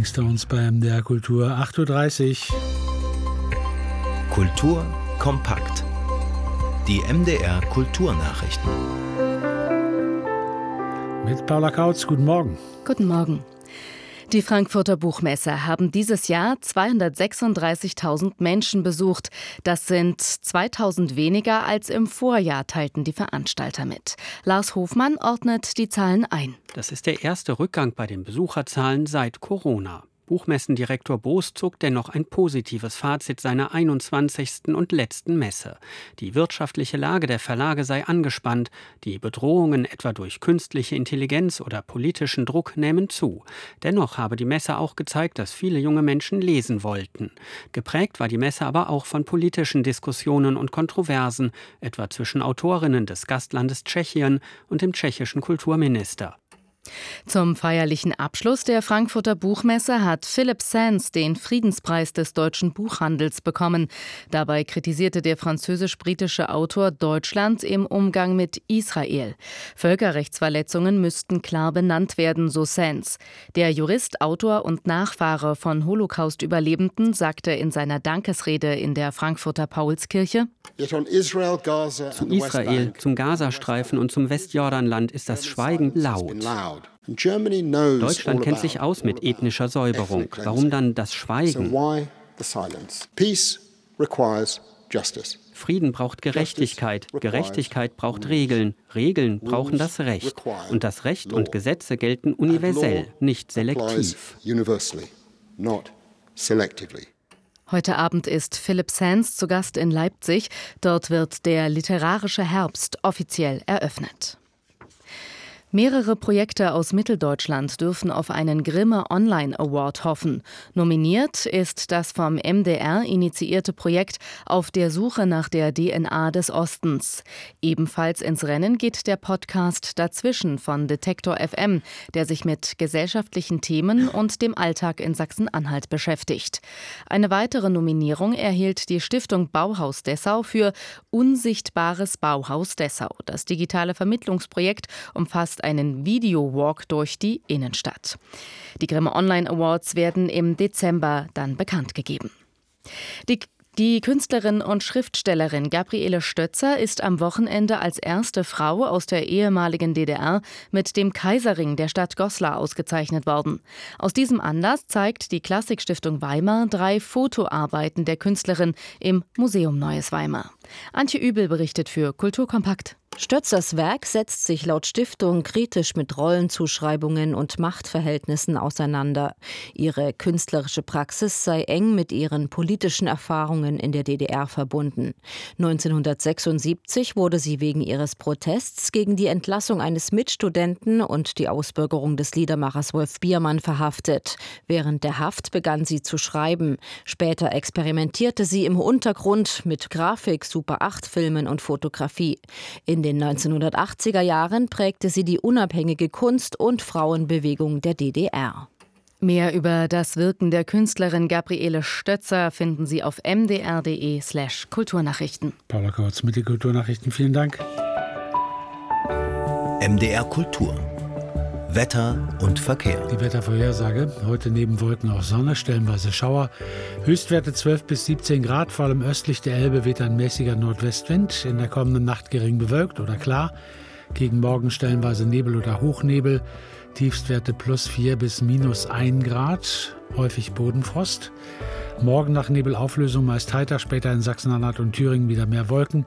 Rolling Stones bei MDR Kultur, 8.30 Uhr. Kultur kompakt. Die MDR Kulturnachrichten. Mit Paula Kautz, guten Morgen. Guten Morgen. Die Frankfurter Buchmesse haben dieses Jahr 236.000 Menschen besucht. Das sind 2.000 weniger als im Vorjahr, teilten die Veranstalter mit. Lars Hofmann ordnet die Zahlen ein. Das ist der erste Rückgang bei den Besucherzahlen seit Corona. Buchmessendirektor Boos zog dennoch ein positives Fazit seiner 21. und letzten Messe. Die wirtschaftliche Lage der Verlage sei angespannt, die Bedrohungen etwa durch künstliche Intelligenz oder politischen Druck nähmen zu. Dennoch habe die Messe auch gezeigt, dass viele junge Menschen lesen wollten. Geprägt war die Messe aber auch von politischen Diskussionen und Kontroversen, etwa zwischen Autorinnen des Gastlandes Tschechien und dem tschechischen Kulturminister. Zum feierlichen Abschluss der Frankfurter Buchmesse hat Philip Sands den Friedenspreis des deutschen Buchhandels bekommen. Dabei kritisierte der französisch-britische Autor Deutschland im Umgang mit Israel. Völkerrechtsverletzungen müssten klar benannt werden, so Sands. Der Jurist, Autor und Nachfahre von Holocaust-Überlebenden sagte in seiner Dankesrede in der Frankfurter Paulskirche: Zu Israel, zum Gazastreifen und zum Westjordanland ist das Schweigen laut. Deutschland kennt sich aus mit ethnischer Säuberung. Warum dann das Schweigen? Frieden braucht Gerechtigkeit. Gerechtigkeit braucht Regeln. Regeln brauchen das Recht. Und das Recht und Gesetze gelten universell, nicht selektiv. Heute Abend ist Philip Sands zu Gast in Leipzig. Dort wird der literarische Herbst offiziell eröffnet. Mehrere Projekte aus Mitteldeutschland dürfen auf einen Grimme Online Award hoffen. Nominiert ist das vom MDR initiierte Projekt Auf der Suche nach der DNA des Ostens. Ebenfalls ins Rennen geht der Podcast Dazwischen von Detektor FM, der sich mit gesellschaftlichen Themen und dem Alltag in Sachsen-Anhalt beschäftigt. Eine weitere Nominierung erhielt die Stiftung Bauhaus Dessau für Unsichtbares Bauhaus Dessau. Das digitale Vermittlungsprojekt umfasst einen Video-Walk durch die Innenstadt. Die Grimme Online Awards werden im Dezember dann bekannt gegeben. Die Künstlerin und Schriftstellerin Gabriele Stötzer ist am Wochenende als erste Frau aus der ehemaligen DDR mit dem Kaiserring der Stadt Goslar ausgezeichnet worden. Aus diesem Anlass zeigt die Klassikstiftung Weimar 3 Fotoarbeiten der Künstlerin im Museum Neues Weimar. Antje Übel berichtet für Kulturkompakt. Stötzers Werk setzt sich laut Stiftung kritisch mit Rollenzuschreibungen und Machtverhältnissen auseinander. Ihre künstlerische Praxis sei eng mit ihren politischen Erfahrungen in der DDR verbunden. 1976 wurde sie wegen ihres Protests gegen die Entlassung eines Mitstudenten und die Ausbürgerung des Liedermachers Wolf Biermann verhaftet. Während der Haft begann sie zu schreiben. Später experimentierte sie im Untergrund mit Grafik, Super-8-Filmen und Fotografie. In den 1980er Jahren prägte sie die unabhängige Kunst- und Frauenbewegung der DDR. Mehr über das Wirken der Künstlerin Gabriele Stötzer finden Sie auf mdr.de/Kulturnachrichten. Paula Kautz mit den Kulturnachrichten, vielen Dank. MDR Kultur. Wetter und Verkehr. Die Wettervorhersage. Heute neben Wolken auch Sonne, stellenweise Schauer. Höchstwerte 12 bis 17 Grad, vor allem östlich der Elbe weht ein mäßiger Nordwestwind. In der kommenden Nacht gering bewölkt oder klar. Gegen Morgen stellenweise Nebel oder Hochnebel. Tiefstwerte plus 4 bis minus 1 Grad. Häufig Bodenfrost. Morgen nach Nebelauflösung meist heiter, später in Sachsen-Anhalt und Thüringen wieder mehr Wolken.